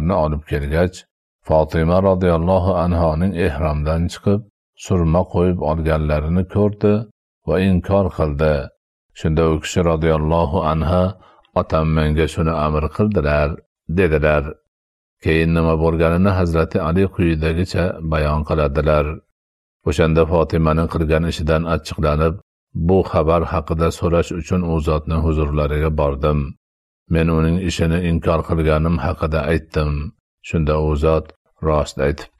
xotinlarini olib kelgach, Fatima radhiyallohu anhoning ehromdan chiqib, surma qo'yib olganlarini ko'rdi va inkor qildi. Shunda u kishi radhiyallohu anha, otam menga shuni amr qildilar, dedilar. Keyin nima bo'lganini Hazrati Ali quyidagicha bayon qiladilar. O'shanda Fatimaning qilgan ishidan achchiqlanib, bu xabar haqida so'rash uchun u zotning huzurlariga bordim. Men uning ishini inkor qilganim haqida aytdim. Shunda u zot rost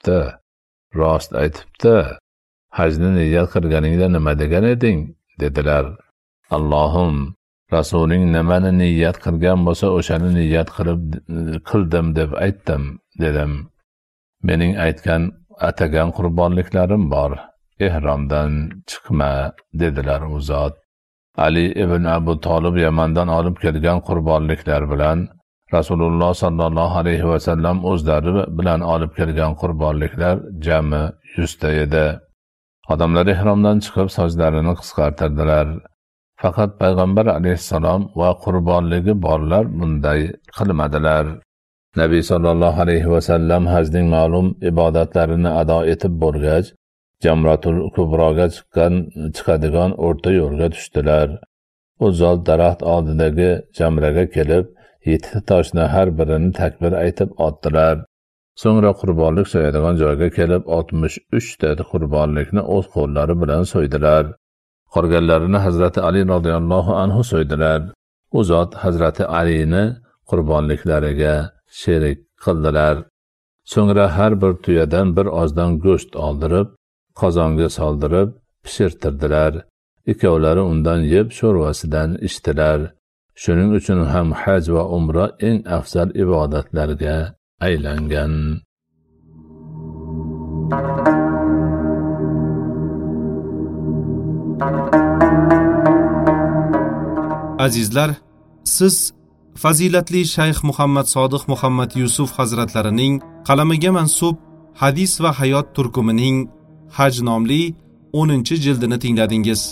aytibdi. Hajni niyat qilganingda nima degan eding? Dedilar. Allohim, Rasuling nimani niyat qilgan bo'lsa, o'shani niyat qildim deb aytdim, dedim. Mening atagan qurbonliklarim bor. Ehromdan chiqma, dedilar u zot. Ali ibn Abu Talib Yamandan olib kelgan qurbonliklar bilan Rasululloh sallallohu alayhi va sallam o'zlari bilan olib kelgan qurbonliklar jami 100 ta edi. Odamlar ehromdan chiqib sochlarini qisqartirdilar. Faqat payg'ambar alayhissalom va qurbonligi borlar bunday qilmadilar. Nabiy sallallohu alayhi va sallam hajning ma'lum ibodatlarini ado etib bo'lgach, Jamratul Kubroga chiqadigan o'rta yo'lga tushdilar. U zot daraxt oldidagi jamraga kelib, 7 toshni har birini takbir aytib otdilar. So'ngra qurbonlik so'yadigan joyga kelib 63 ta qurbonlikni o'z qo'llari bilan so'ydilar. Qolganlarini Hazrati Ali radhiyallohu anhu so'ydilar. U zot Hazrati Alini qurbonliklariga sherik qildilar. So'ngra har bir tuyadan bir ozdan go'sht oldirib, qozonga soldirib pishirtirdilar. Ikkovlari undan yeb sho'rvasidan ichdilar. Shuning uchun ham haj va umra eng afzal ibodatlarga aylangan. Azizlar, siz fazilatli Shayx Muhammad Sodiq Muhammad Yusuf hazratlarining qalamiga mansub Hadis va hayot turkumining Haj nomli 10-jildini tingladingiz.